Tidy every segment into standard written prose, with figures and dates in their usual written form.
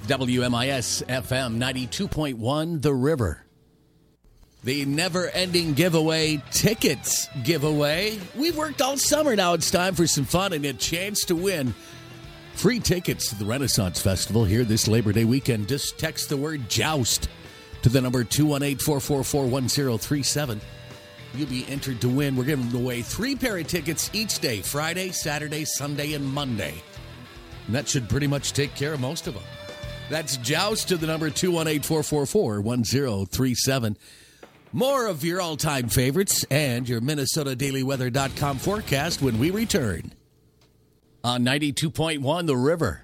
WMIS FM 92.1 The River. The never-ending giveaway tickets giveaway. We've worked all summer. Now it's time for some fun and a chance to win free tickets to the Renaissance Festival here this Labor Day weekend. Just text the word JOUST to the number 218-444-1037. You'll be entered to win. We're giving away 3 pair of tickets each day, Friday, Saturday, Sunday, and Monday. And that should pretty much take care of most of them. That's JOUST to the number 218-444-1037. More of your all-time favorites and your MinnesotaDailyWeather.com forecast when we return on 92.1 The River.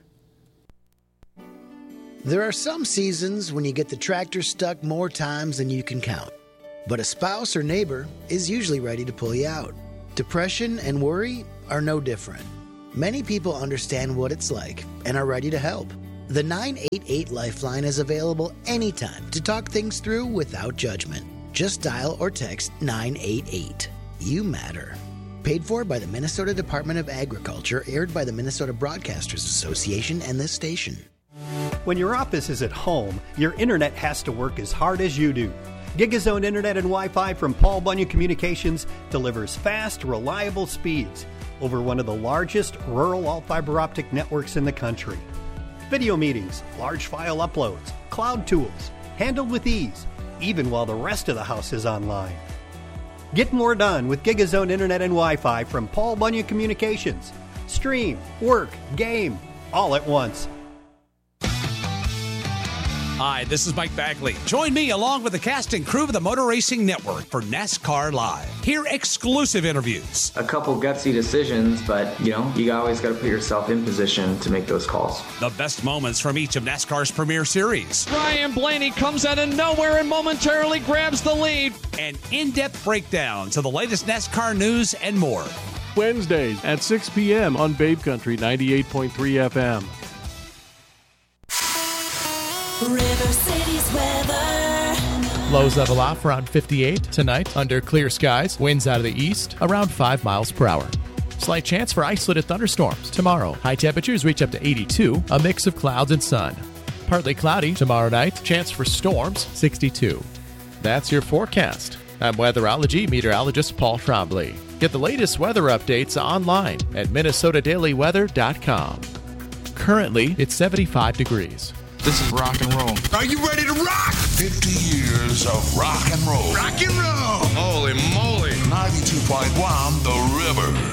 There are some seasons when you get the tractor stuck more times than you can count. But a spouse or neighbor is usually ready to pull you out. Depression and worry are no different. Many people understand what it's like and are ready to help. The 988 Lifeline is available anytime to talk things through without judgment. Just dial or text 988. You matter. Paid for by the Minnesota Department of Agriculture, aired by the Minnesota Broadcasters Association and this station. When your office is at home, your internet has to work as hard as you do. GigaZone Internet and Wi-Fi from Paul Bunyan Communications delivers fast, reliable speeds over one of the largest rural all-fiber optic networks in the country. Video meetings, large file uploads, cloud tools, handled with ease, even while the rest of the house is online. Get more done with GigaZone Internet and Wi-Fi from Paul Bunyan Communications. Stream, work, game, all at once. Hi, this is Mike Bagley. Join me along with the cast and crew of the Motor Racing Network for NASCAR Live. Hear exclusive interviews. A couple gutsy decisions, but, you always got to put yourself in position to make those calls. The best moments from each of NASCAR's premier series. Ryan Blaney comes out of nowhere and momentarily grabs the lead. And in-depth breakdowns of the latest NASCAR news and more. Wednesdays at 6 p.m. on Babe Country 98.3 FM. River City's weather. Lows level off around 58 tonight under clear skies. Winds out of the east around 5 miles per hour. Slight chance for isolated thunderstorms tomorrow. High temperatures reach up to 82, a mix of clouds and sun. Partly cloudy tomorrow night. Chance for storms 62. That's your forecast. I'm weatherology meteorologist Paul Trombley. Get the latest weather updates online at MinnesotaDailyWeather.com. Currently, it's 75 degrees. This is rock and roll. Are you ready to rock? 50 years of rock and roll. Rock and roll. Holy moly. 92.1 The River.